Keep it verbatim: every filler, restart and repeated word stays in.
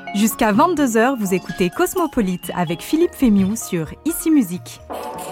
Jusqu'à vingt-deux heures, vous écoutez Cosmopolite avec Philippe Fémiou sur Ici Musique.